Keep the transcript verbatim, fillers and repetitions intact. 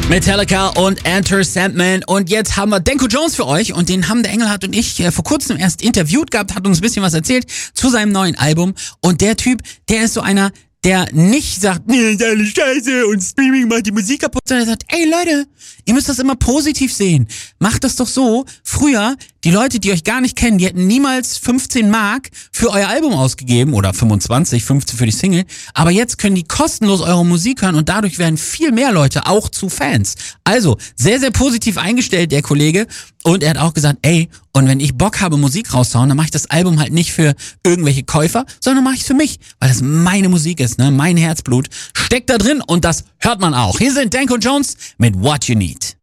Metallica und Enter Sandman. Und jetzt haben wir Danko Jones für euch und den haben der Engelhardt und ich äh, vor kurzem erst interviewt gehabt, hat uns ein bisschen was erzählt zu seinem neuen Album. Und der Typ, der ist so einer, der nicht sagt, nee, ist alles scheiße und Streaming macht die Musik kaputt, sondern der sagt, ey Leute, ihr müsst das immer positiv sehen. Macht das doch so. Früher, die Leute, die euch gar nicht kennen, die hätten niemals fünfzehn Mark für euer Album ausgegeben oder fünfundzwanzig, fünfzehn für die Single. Aber jetzt können die kostenlos eure Musik hören und dadurch werden viel mehr Leute auch zu Fans. Also, sehr, sehr positiv eingestellt, der Kollege. Und er hat auch gesagt, ey, und wenn ich Bock habe, Musik rauszuhauen, dann mache ich das Album halt nicht für irgendwelche Käufer, sondern mache ich es für mich, weil das meine Musik ist, ne? Mein Herzblut steckt da drin und das hört man auch. Hier sind Danko Jones mit What You Need.